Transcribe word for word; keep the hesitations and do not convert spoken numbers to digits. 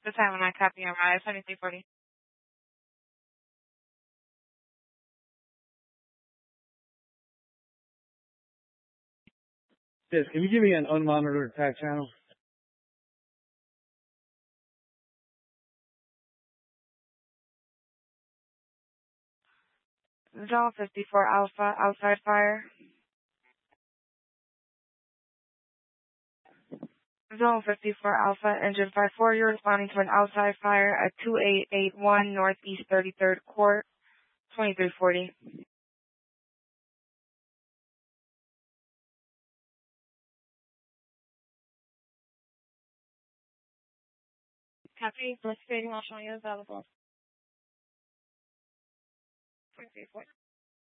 The time when I copy on my twenty-three forty. Yes, can you give me an unmonitored attack channel? Zone fifty-four Alpha, outside fire. Zone fifty-four Alpha, engine five four, you're responding to an outside fire at two eight eight one Northeast thirty-third Court, twenty-three forty. Copy, investigating, I'll show you available. twenty-three forty.